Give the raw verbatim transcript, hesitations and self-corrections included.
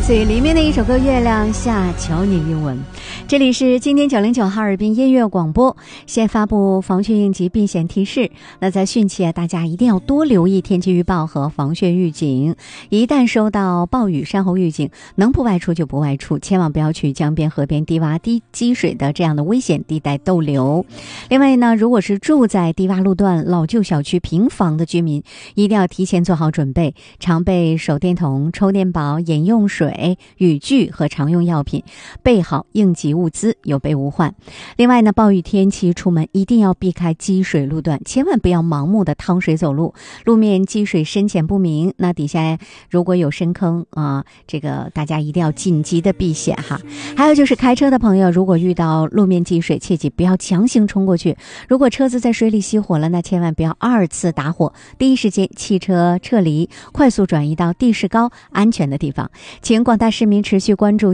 自于里面的一首歌《月亮下求你一吻》。这里是今天九零九哈尔滨音乐广播，先发布防汛应急避险提示。那在汛期啊，大家一定要多留意天气预报和防汛预警。一旦收到暴雨、山洪预警，能不外出就不外出，千万不要去江边、河边低洼、低积水的这样的危险地带逗留。另外呢，如果是住在低洼路段、老旧小区、平房的居民，一定要提前做好准备，常备手电筒、抽电宝、饮用水、雨具和常用药品，备好应急物资，有备无患。另外呢，暴雨天气出门一定要避开积水路段，千万不要盲目的趟水走路，路面积水深浅不明，那底下如果有深坑啊、呃，这个大家一定要紧急的避险哈。还有就是开车的朋友，如果遇到路面积水，切记不要强行冲过去。如果车子在水里熄火了，那千万不要二次打火，第一时间汽车撤离，快速转移到地势高安全的地方。请广大市民持续关注